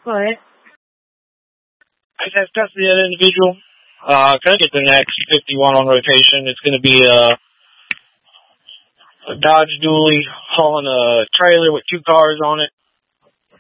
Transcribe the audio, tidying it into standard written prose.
Go ahead. I just have custody of that individual. Can I get the next 51 on rotation? It's going to be a Dodge Dually hauling a trailer with 2 cars on it.